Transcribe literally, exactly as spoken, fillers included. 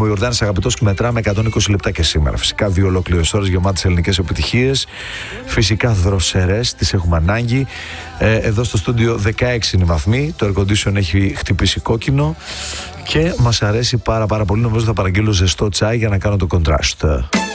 είμαι ο Ιορδάνης Αγαπητός και μετράμε εκατόν είκοσι λεπτά και σήμερα. Φυσικά δύο ολόκληρες ώρες γεμάτες ελληνικές επιτυχίες. Φυσικά δροσερές, τις έχουμε ανάγκη. Ε, εδώ στο στούντιο δεκαέξι είναι οι βαθμοί. Το air condition έχει χτυπήσει κόκκινο και μας αρέσει πάρα πάρα πολύ. Νομίζω θα παραγγείλω ζεστό τσάι για να κάνω το contrast.